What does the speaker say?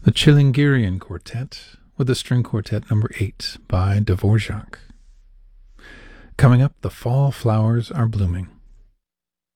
The Chilingirian Quartet with the String Quartet number 8 by Dvorak. Coming up, The Fall Flowers Are Blooming.